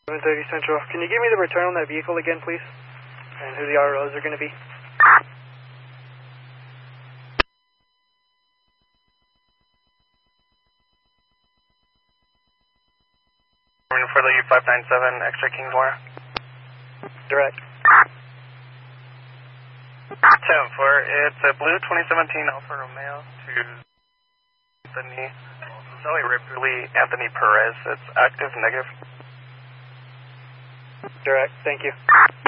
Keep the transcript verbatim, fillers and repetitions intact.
seven thirty Central. Can you give me the return on that vehicle again, please? And who the R Os are going to be? For the five nine seven extra Kingsmore. Direct. ten four, it's a blue twenty seventeen Alfa Romeo to Anthony, Zoe Ripley, Anthony Perez. It's active, negative. Direct, thank you.